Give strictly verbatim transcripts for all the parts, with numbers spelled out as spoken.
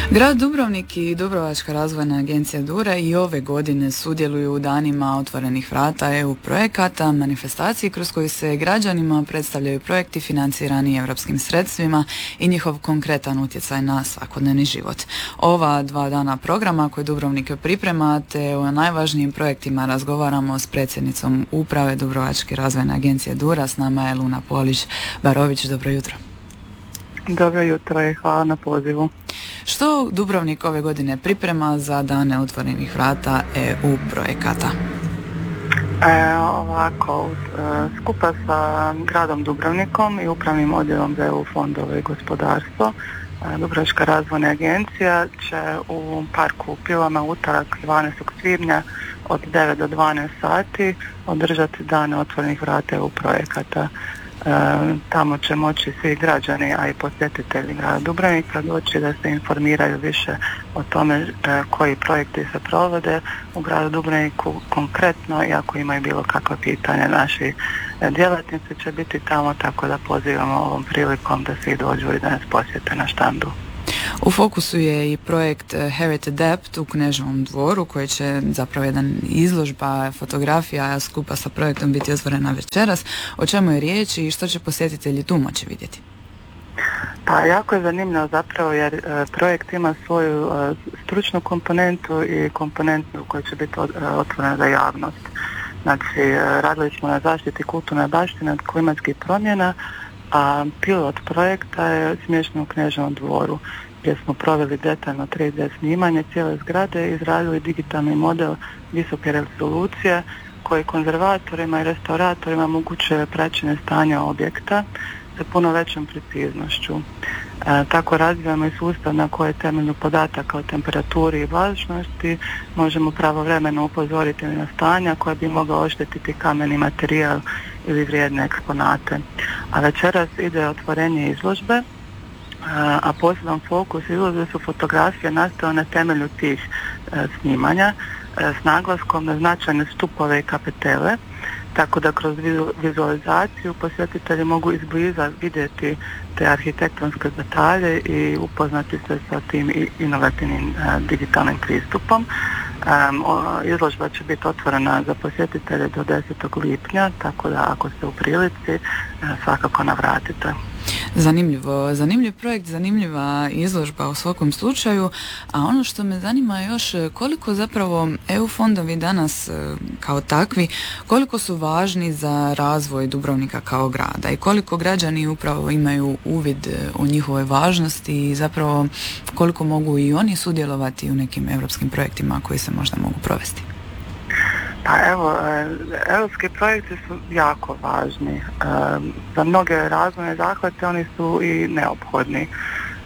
Grad Dubrovnik i Dubrovačka razvojna agencija Dura i ove godine sudjeluju u danima otvorenih vrata E U projekata, manifestaciji kroz koju se građanima predstavljaju projekti financirani europskim sredstvima i njihov konkretan utjecaj na svakodnevni život. Ova dva dana programa koje Dubrovnik priprema te o najvažnijim projektima razgovaramo s predsjednicom uprave Dubrovačke razvojne agencije Dura. S nama je Luna Polić-Barović. Dobro jutro. Dobro jutro i hvala na pozivu. Što Dubrovnik ove godine priprema za dane otvorenih vrata E U projekata? E, ovako, skupa sa gradom Dubrovnikom i upravnim odjelom za E U fondove i gospodarstvo, Dubrovačka razvojna agencija će u parku u Pilama utorak dvanaestog svibnja od devet do dvanaest sati održati dane otvorenih vrata E U projekata. E, tamo će moći svi građani, a i posjetitelji grada Dubrovnika doći da se informiraju više o tome e, koji projekti se provode u gradu Dubrovniku konkretno, i ako imaju bilo kakva pitanja, naši e, djelatnici će biti tamo, tako da pozivamo ovom prilikom da svi dođu i da nas posjete na štandu. U fokusu je i projekt Herit Adapt u Kneževom dvoru, koji će zapravo jedan izložba fotografija skupa sa projektom biti otvorena večeras. O čemu je riječ i što će posjetitelji tu moći vidjeti? Pa jako je zanimljivo zapravo jer e, projekt ima svoju e, stručnu komponentu i komponentu koja će biti od, e, otvorena za javnost. Znači, e, radili smo na zaštiti kulturne baštine od klimatskih promjena, a pilot projekta je smješten u Kneževom dvoru, gdje smo proveli detaljno tri D snimanje cijele zgrade i izradili digitalni model visoke rezolucije koji konzervatorima i restauratorima omogućuje praćenje stanja objekta sa puno većom preciznošću. E, tako razvijamo i sustav na koje temelju podataka o temperaturi i vlažnosti možemo pravovremeno upozoriti na stanja koja bi mogla oštetiti kameni materijal ili vrijedne eksponate. A večeras ide otvorenje izložbe, a poseban fokus izložbe su fotografije nastale na temelju tih e, snimanja e, s naglaskom na značajne stupove i kapitele, tako da kroz vizualizaciju posjetitelji mogu izbliza vidjeti te arhitektonske detalje i upoznati se sa tim inovativnim e, digitalnim pristupom. Um, izložba će biti otvorena za posjetitelje do desetog lipnja, tako da ako ste u prilici, e, svakako navratite. Zanimljivo, zanimljiv projekt, zanimljiva izložba u svakom slučaju, a ono što me zanima još koliko zapravo E U fondovi danas kao takvi, koliko su važni za razvoj Dubrovnika kao grada i koliko građani upravo imaju uvid o njihovoj važnosti i zapravo koliko mogu i oni sudjelovati u nekim europskim projektima koji se možda mogu provesti. Pa evo, europski projekti su jako važni. E, za mnoge razvojne zahvate oni su i neophodni. E,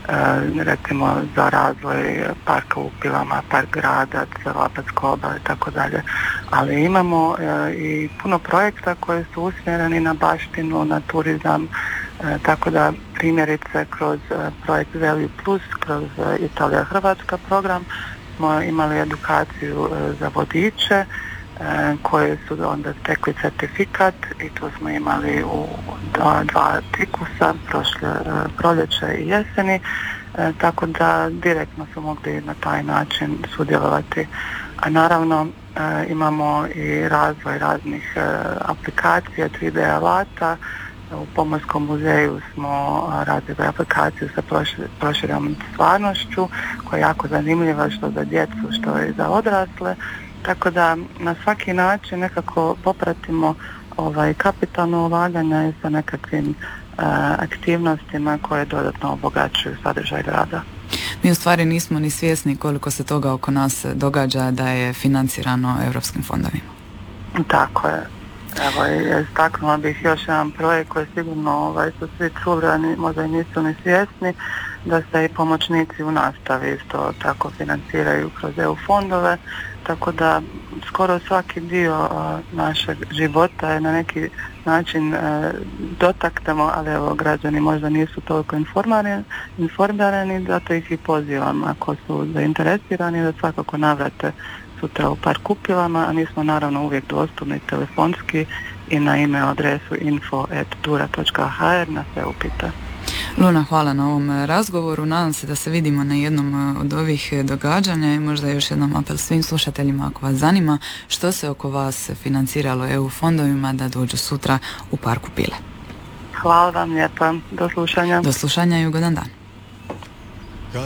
recimo za razvoj parka u Pilama, park grada, Lapatska obala i tako dalje. Ali imamo e, i puno projekta koji su usmjereni na baštinu, na turizam, e, tako da primjerice kroz e, projekt Value Plus, kroz e, Italija-Hrvatska program smo imali edukaciju e, za vodiče koje su onda stekli certifikat i tu smo imali u dva, dva ciklusa, prošle proljeće i jeseni, e, tako da direktno su mogli na taj način sudjelovati. A naravno e, imamo i razvoj raznih e, aplikacija, tri D alata. U Pomorskom muzeju smo radili aplikaciju sa proširenom stvarnošću koja je jako zanimljiva što za djecu, što i za odrasle. Tako da na svaki način nekako popratimo ovaj kapitalno ulaganja i sa nekakvim uh, aktivnostima koje dodatno obogaćuju sadržaj grada. Mi u stvari nismo ni svjesni koliko se toga oko nas događa da je financirano europskim fondovima. Tako je. Evo, istaknula bih još jedan projekt koji sigurno ovaj, su svi čuli, a možda i nisu ni svjesni, da se i pomoćnici u nastavi isto tako financiraju kroz E U fondove, tako da skoro svaki dio a, našeg života je na neki način a, dotaknemo, ali evo građani možda nisu toliko informirani, informirani, zato ih i pozivam ako su zainteresirani da svakako navrate sutra u park u Pilama, a mi smo naravno uvijek dostupni telefonski i na email adresu info at dura dot h r na sve upite. Luna, hvala na ovom razgovoru. Nadam se da se vidimo na jednom od ovih događanja i možda još jednom apel svim slušateljima ako vas zanima što se oko vas financiralo E U fondovima da dođu sutra u Parku Pile. Hvala vam lijepa. Do slušanja. Do slušanja i ugodan dan.